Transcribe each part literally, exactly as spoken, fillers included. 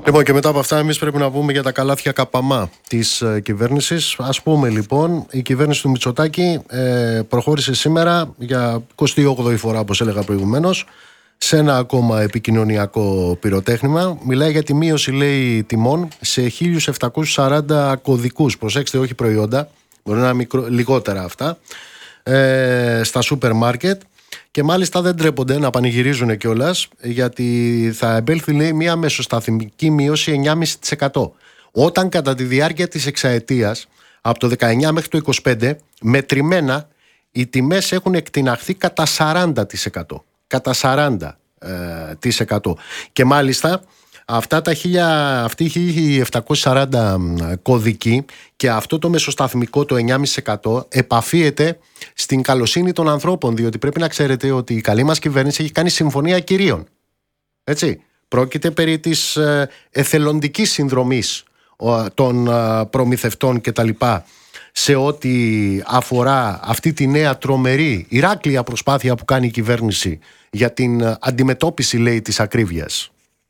Λοιπόν, και μετά από αυτά, εμείς πρέπει να πούμε για τα καλάθια καπαμά της ε, κυβέρνησης. Ας πούμε λοιπόν, η κυβέρνηση του Μητσοτάκη ε, προχώρησε σήμερα για εικοστή όγδοη φορά, όπως έλεγα προηγουμένως, σε ένα ακόμα επικοινωνιακό πυροτέχνημα. Μιλάει για τη μείωση, λέει, τιμών σε χίλιους επτακόσιους σαράντα κωδικούς. Προσέξτε, όχι προϊόντα, μπορεί να είναι μικρό, λιγότερα αυτά, ε, στα σούπερ μάρκετ. Και μάλιστα δεν τρέπονται να πανηγυρίζουν κιόλας, γιατί θα εμπέλθει, λέει, μια μεσοσταθμική μείωση εννιά κόμμα πέντε τοις εκατό. Όταν κατά τη διάρκεια της εξαετίας, από το δεκαεννιά μέχρι το είκοσι πέντε, μετρημένα οι τιμές έχουν εκτιναχθεί κατά σαράντα τοις εκατό. Κατά σαράντα τοις εκατό. Και μάλιστα αυτά τα αυτοί οι χίλιοι επτακόσιοι σαράντα κωδικοί και αυτό το μεσοσταθμικό, το εννιά κόμμα πέντε τοις εκατό, επαφίεται στην καλοσύνη των ανθρώπων, διότι πρέπει να ξέρετε ότι η καλή μας κυβέρνηση έχει κάνει συμφωνία κυρίων. Έτσι. Πρόκειται περί της εθελοντικής συνδρομής των προμηθευτών κτλ. Σε ό,τι αφορά αυτή τη νέα τρομερή ηράκλεια προσπάθεια που κάνει η κυβέρνηση για την αντιμετώπιση, λέει, της ακρίβειας.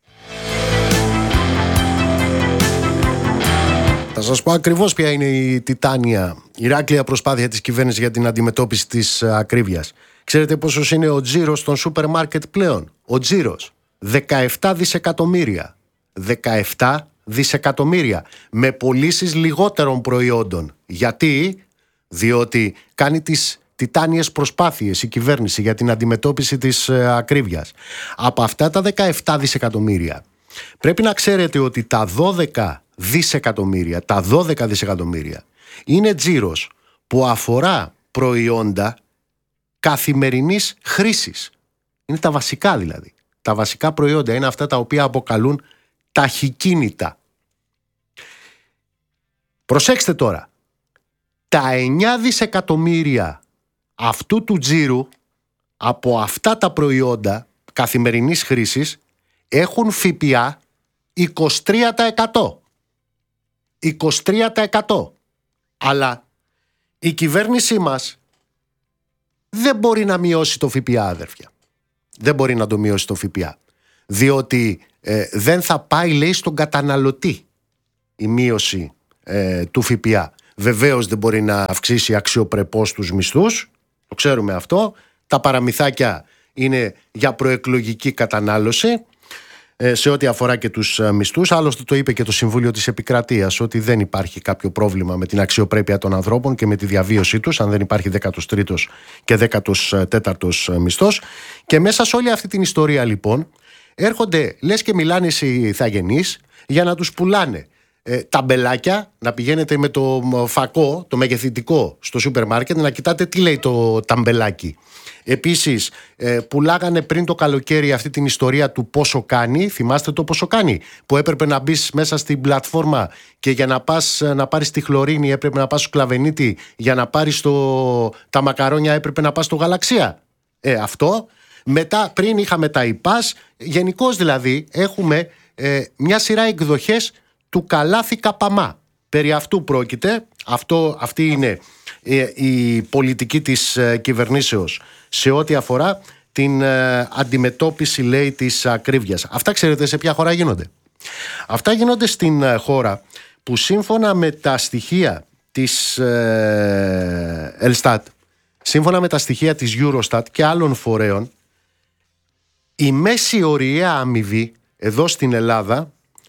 Θα σας πω ακριβώς ποια είναι η τιτάνια ηράκλεια προσπάθεια της κυβέρνησης για την αντιμετώπιση της ακρίβειας. Ξέρετε πόσος είναι ο τζίρος των σούπερ μάρκετ πλέον? Ο τζίρος δεκαεπτά δισεκατομμύρια. δεκαεπτά δισεκατομμύρια με πωλήσεις λιγότερων προϊόντων. Γιατί? Διότι κάνει τις τιτάνιες προσπάθειες η κυβέρνηση για την αντιμετώπιση της ακρίβειας. Από αυτά τα δεκαεπτά δισεκατομμύρια πρέπει να ξέρετε ότι τα δώδεκα δισεκατομμύρια, τα δώδεκα δισεκατομμύρια είναι τζίρος που αφορά προϊόντα καθημερινής χρήσης. Είναι τα βασικά δηλαδή. Τα βασικά προϊόντα είναι αυτά τα οποία αποκαλούν ταχυκίνητα. Προσέξτε τώρα, τα εννιά δισεκατομμύρια αυτού του τζίρου από αυτά τα προϊόντα καθημερινής χρήσης έχουν ΦΠΑ είκοσι τρία τοις εκατό. είκοσι τρία τοις εκατό. Αλλά η κυβέρνησή μας δεν μπορεί να μειώσει το ΦΠΑ, αδέρφια. Δεν μπορεί να το μειώσει το ΦΠΑ. Διότι ε, δεν θα πάει, λέει, στον καταναλωτή η μείωση ε, του ΦΠΑ. Βεβαίως δεν μπορεί να αυξήσει αξιοπρεπώς τους μισθούς. Το ξέρουμε αυτό. Τα παραμυθάκια είναι για προεκλογική κατανάλωση σε ό,τι αφορά και τους μισθούς. Άλλωστε το είπε και το Συμβούλιο της Επικρατείας, ότι δεν υπάρχει κάποιο πρόβλημα με την αξιοπρέπεια των ανθρώπων και με τη διαβίωσή τους, αν δεν υπάρχει δέκατος τρίτος και δέκατος τέταρτος μισθός. Και μέσα σε όλη αυτή την ιστορία λοιπόν έρχονται, λες και μιλάνε οι ηθαγενείς, για να τους πουλάνε ε, ταμπελάκια, να πηγαίνετε με το φακό, το μεγεθυντικό στο σούπερ μάρκετ, να κοιτάτε τι λέει το ταμπελάκι. Επίσης, ε, πουλάγανε πριν το καλοκαίρι αυτή την ιστορία του πόσο κάνει. Θυμάστε το πόσο κάνει? Που έπρεπε να μπεις μέσα στην πλατφόρμα και για να πας να πάρεις τη χλωρίνη έπρεπε να πας στο Κλαβενίτη, για να πάρεις το, τα μακαρόνια έπρεπε να πας στο Γαλαξία. Ε, αυτό. Μετά, πριν είχαμε τα ΙΠΑΣ. Γενικώς δηλαδή έχουμε ε, μια σειρά εκδοχές του καλάθι καπαμά. Περί αυτού πρόκειται. Αυτό, αυτή είναι ε, η πολιτική της ε, κυβερνήσεως σε ό,τι αφορά την ε, αντιμετώπιση, λέει, της ακρίβειας. Αυτά ξέρετε σε ποια χώρα γίνονται? Αυτά γίνονται στην ε, χώρα που σύμφωνα με τα στοιχεία της ε, Ελστάτ, σύμφωνα με τα στοιχεία της Eurostat και άλλων φορέων, η μέση ωριαία αμοιβή εδώ στην Ελλάδα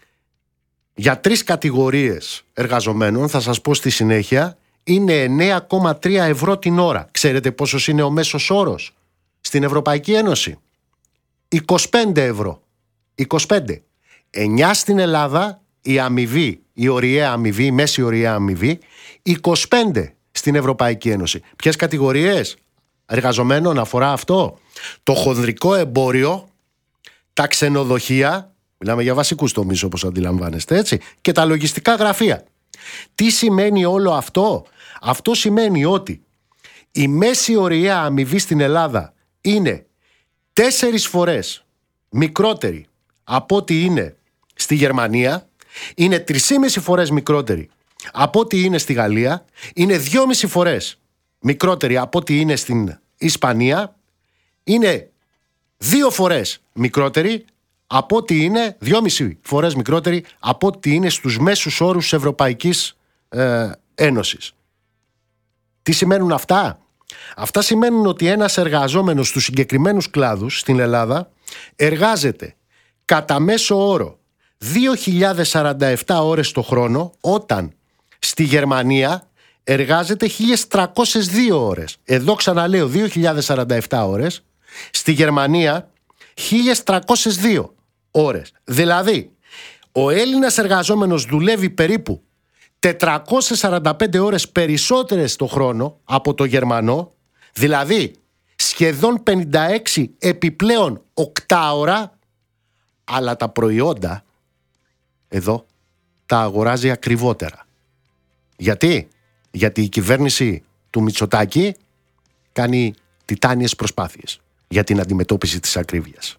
για τρεις κατηγορίες εργαζομένων, θα σας πω στη συνέχεια, είναι εννέα κόμμα τρία ευρώ την ώρα. Ξέρετε πόσος είναι ο μέσος όρος στην Ευρωπαϊκή Ένωση? είκοσι πέντε ευρώ. είκοσι πέντε. εννιά στην Ελλάδα η αμοιβή, η ωριαία αμοιβή, η μέση ωριαία αμοιβή, είκοσι πέντε στην Ευρωπαϊκή Ένωση. Ποιες κατηγορίες εργαζομένων αφορά αυτό? Το χονδρικό εμπόριο, τα ξενοδοχεία, μιλάμε για βασικούς τομείς όπως αντιλαμβάνεστε, έτσι, και τα λογιστικά γραφεία. Τι σημαίνει όλο αυτό? Αυτό σημαίνει ότι η μέση ωριαία αμοιβή στην Ελλάδα είναι τέσσερις φορές μικρότερη από ό,τι είναι στη Γερμανία, είναι τρεις και μισή φορές μικρότερη από ό,τι είναι στη Γαλλία, είναι δυόμιση φορές μικρότερη από ό,τι είναι στην Ισπανία, είναι δύο φορές μικρότερη από ό,τι είναι, δυόμιση φορές μικρότερη από ό,τι είναι στους μέσους όρους της Ευρωπαϊκής ε, Ένωσης. Τι σημαίνουν αυτά? Αυτά σημαίνουν ότι ένας εργαζόμενος στους συγκεκριμένους κλάδους στην Ελλάδα εργάζεται κατά μέσο όρο δύο χιλιάδες σαράντα επτά ώρες το χρόνο, όταν στη Γερμανία εργάζεται χίλιες τριακόσιες δύο ώρες. Εδώ ξαναλέω δύο χιλιάδες σαράντα επτά ώρες, στη Γερμανία χίλιες τριακόσιες δύο ώρες. Δηλαδή, ο Έλληνας εργαζόμενος δουλεύει περίπου τετρακόσιες σαράντα πέντε ώρες περισσότερες το χρόνο από το Γερμανό, δηλαδή σχεδόν πενήντα έξι επιπλέον οκτάωρα, αλλά τα προϊόντα εδώ τα αγοράζει ακριβότερα. Γιατί? Γιατί η κυβέρνηση του Μητσοτάκη κάνει τιτάνιες προσπάθειες για την αντιμετώπιση της ακρίβειας.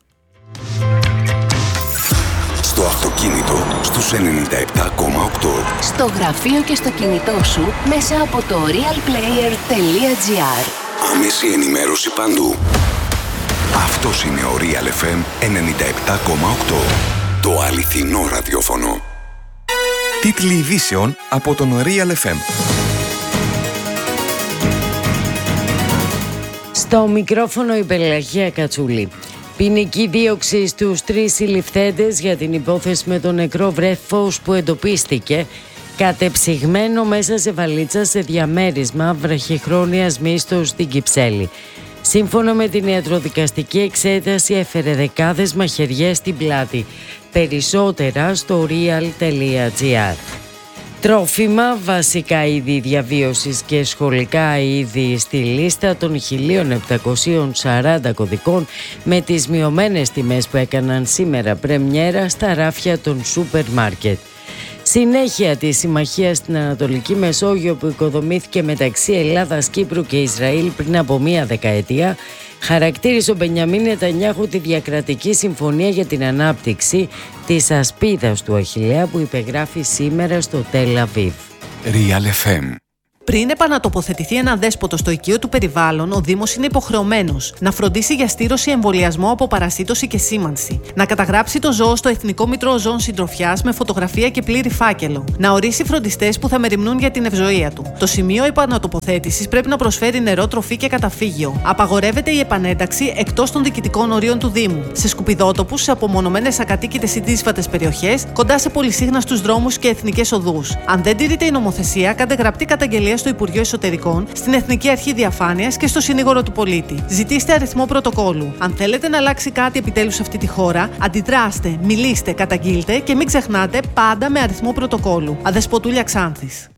Στο αυτοκίνητο, στους ενενήντα επτά κόμμα οκτώ. Στο γραφείο και στο κινητό σου, μέσα από το realplayer τελεία gr. Άμεση ενημέρωση παντού. Αυτός είναι ο Real εφ εμ ενενήντα επτά κόμμα οκτώ. Το αληθινό ραδιόφωνο. Τίτλοι ειδήσεων από τον Real εφ εμ. Στο μικρόφωνο η Πελαγία Κατσούλη. Ποινική δίωξη στους τρεις συλληφθέντες για την υπόθεση με το νεκρό βρέφος που εντοπίστηκε κατεψυγμένο μέσα σε βαλίτσα σε διαμέρισμα βραχυχρόνιας μύστος στην Κυψέλη. Σύμφωνα με την ιατροδικαστική εξέταση, έφερε δεκάδες μαχαιριές στην πλάτη. Περισσότερα στο real τελεία gr. Τρόφιμα, βασικά είδη διαβίωσης και σχολικά είδη στη λίστα των χίλια επτακόσιων σαράντα κωδικών με τις μειωμένες τιμές που έκαναν σήμερα πρεμιέρα στα ράφια των σούπερ μάρκετ. Συνέχεια της συμμαχίας στην Ανατολική Μεσόγειο που οικοδομήθηκε μεταξύ Ελλάδας, Κύπρου και Ισραήλ πριν από μία δεκαετία, χαρακτήρισε ο Μπενιαμίν Νετανιάχου τη διακρατική συμφωνία για την ανάπτυξη της ασπίδας του Αχιλλέα που υπεγράφει σήμερα στο Τελ Αβίβ. Real εφ εμ. Πριν επανατοποθετηθεί ένα δέσποτο στο οικείο του περιβάλλον, ο Δήμος είναι υποχρεωμένος να φροντίσει για στήρωση, εμβολιασμό από παρασίτωση και σήμανση, να καταγράψει το ζώο στο Εθνικό Μητρό Ζώων Συντροφιάς με φωτογραφία και πλήρη φάκελο, να ορίσει φροντιστές που θα μεριμνούν για την ευζοία του. Το σημείο επανατοποθέτησης πρέπει να προσφέρει νερό, τροφή και καταφύγιο. Απαγορεύεται η επανένταξη εκτός των διοικητικών ορίων του Δήμου, σε σκουπιδότοπους, σε απομονωμένες ακατοίκητες ή δύσβατες περιοχές, κοντά σε πολυσύχναστους δρόμους και εθνικές οδούς. Αν δεν τηρείται η νομοθεσία, κάντε γραπτή καταγγελία στο Υπουργείο Εσωτερικών, στην Εθνική Αρχή Διαφάνειας και στο Συνήγορο του Πολίτη. Ζητήστε αριθμό πρωτοκόλου. Αν θέλετε να αλλάξει κάτι επιτέλους σε αυτή τη χώρα, αντιδράστε, μιλήστε, καταγγείλτε και μην ξεχνάτε πάντα με αριθμό πρωτοκόλου. Αδεσποτούλια Ξάνθης.